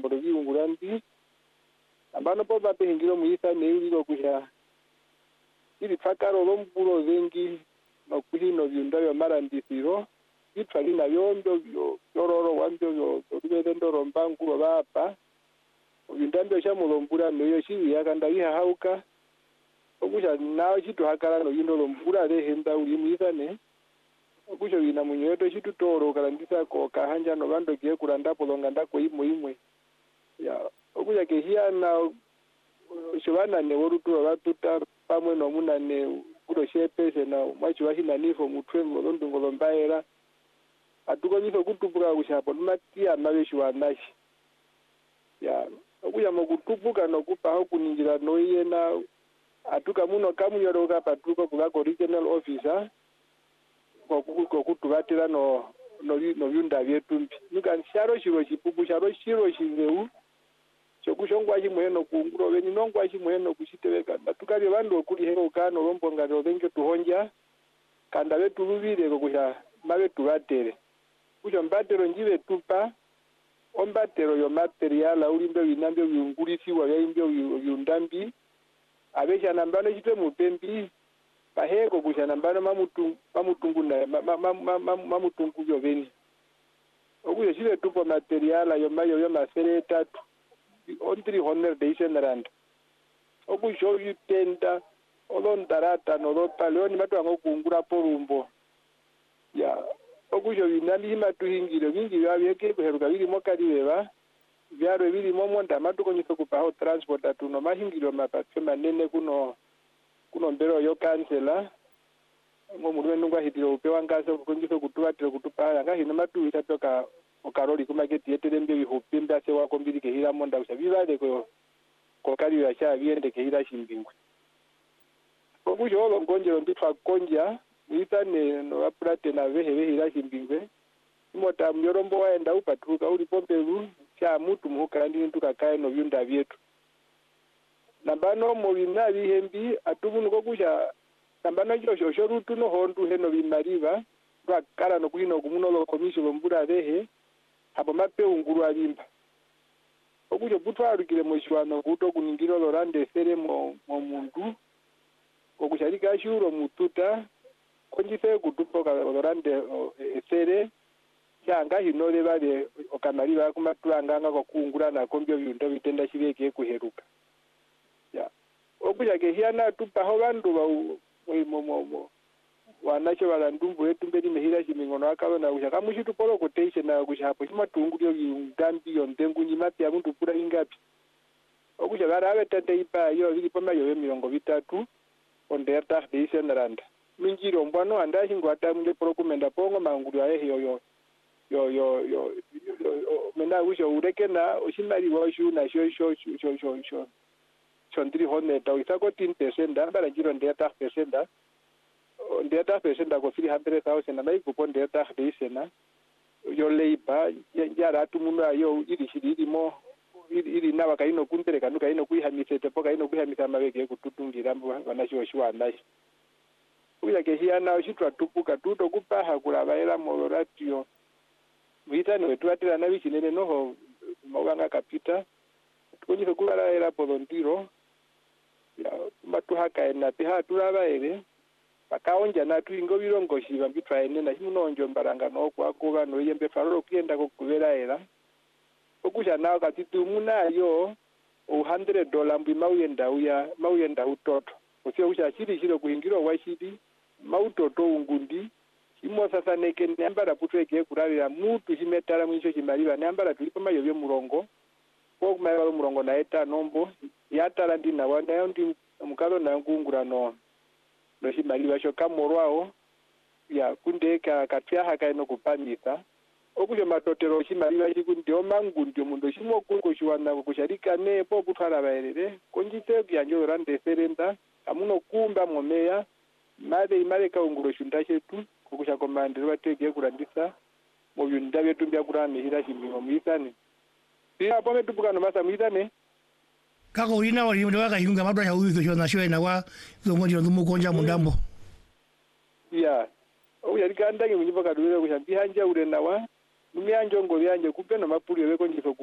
mbolo viungulambi ambano po mapehingiro muisa neulilo kusha ili fakaro lombulo zengi nokuhino viundayo marandisiro itwalina yondo yororo wambyo yorubelendo rombangulo bapa viundambyo shamulombula noyo shiwi yakandawiha hauka okusha nawo chituhakala noyindo lombula lehenda uli muisane okusha wina munyoto chitutoro kalandisa ko kahanja no bando kie kulandapo longa ndako imwe ya okusha kehiana shobana ne worutu batuta pamwe no munane kulo shepese na mwachi wahina nifo mutwe molondo ngolombaera atuko nifo kutupuka kushapo matia mabeshi wanashi ya okuya mokutupuka nokupa hokuningira noyena atuka muno kamunyoroka patuko kubako regional officer kokutubatira no byunda byetumbi nuka sharo shiro chipupu sharo shiro shizeu chokushongwa chimweno kunguro beni nongwa chimweno kushitebeka batukali bandu okuli hero kano lombonga robenge tuhonja kanda betu lubire kokusha mabetu batere kusho mbatero njibe tupa ombatero yo material ulimbe binambyo byungulisiwa byayimbyo byundambi abesha nambano chite mupembi paheko kusha nambano mamutungu na mamutungu byo beni okuye chile tupa material yo mayo yo masere tatu on 300 days rand okusho yitenda olondarata nolopa leoni matwango kungura porumbo ya okusho binali himatuhingiro bingi byabeke kuheruka bili mokaliweba byaro bili momonda matukonyisa kupaho transport atuno mahingiro mapatse manene kuno mbero yo kansela ngomulwe nungwa hitiro upewa ngasa kukonjisa kutubatira kutupa ngahino matuwita toka okaroli kumaketi yeterembyo bihupimba se wakombirike hira monda ushabibale ko kaliwa sha biendeke hira shimbingwe okusho olongonjero nditwa konja uitane no aprate na vehe hira shimbingwe imota myorombo waenda upatuka uli pompelu cha mutu muhukala ndi ntukakaye no byunda byetu nambano mo bina bihembi atubunu kokusha nambano josho rutu no hondu heno bimariva twakala no kuino kumuno commission mbura vehe hapo mape unguru alimba okujo butwarukire moshwano kuto kuningiro lorande sere mo mundu okushalika shuro mututa konjise kutupoka lorande sere cyanga hinole bale okamari bakumatwanga ngako kungura na kombyo byundo bitenda shibeke kuheruka ya okuja kehiana tupaho bandu ba mo wanacho balandumbu etumbeni mehira shimingono akabona kushaka mushitu polo quotation na kushapo shimatungu lyo ngambi yo ndengunyi mapya muntu pura ingapi okuja barabe tante ipa yo bili poma yo 30 on der tag rand minjiro mbwano andashi ngwata munde prokumenda pongo mangulu ya yo mena kusho urekena oshimali washu na sho 300 isako 10% ambara jiro der tag percent ndeta percent ko 300,000 na ikupo ndeta hisena yo labor yara atumuno ayo ili mo ili nawa kaino kuntereka nuka ino kuihamisete poka ino kuihamisa mabege kututungira banasho shwana uya kehia na ushitwa tupuka tuto kupaha kulabaela moloratio vitano wetwatira na bichinene noho mawanga kapita tukonjise kulala era polontiro ya matuhaka ena piha tulabaele pakaonja natu ingo birongo shiba bitwaene na himunonjo mbaranga no kwakuba no yembe faroro kienda kokubera era okusha nawo katitu munayo $100 mbi mauyenda utoto osio usha chiri chiro kuingiro washidi mautoto ungundi imo sasa neke nambara putweke kurabira mutu himetara mwisho chimaliba nambara tulipo mayo murongo ko kumayalo murongo na eta nombo yatala ndina wana yondi mukalo na ngungura no shimaliba shoka morwao ya kundeka katya hakaino kupandisa okuje matotero shimaliba shikundi omangundi omundo shimo kuko shwana kusharika ne po kutwala baerere konjite byanjo rande serenda amuno kumba momeya made imale kaunguro shunda shetu kukusha komandiro batege kurandisa mu byunda byetu bya kurame hira shimbimo mwisane pia pome tupukano masa mwisane kako ulina wali waka hiunga madwa ya uyo shona shwe na wa zongoji ndumu konja mundambo ya oya likanda ngi munyipa kadule kushambi hanja ure nawa numyanjo ngo byanje kupena mapuli beko njiko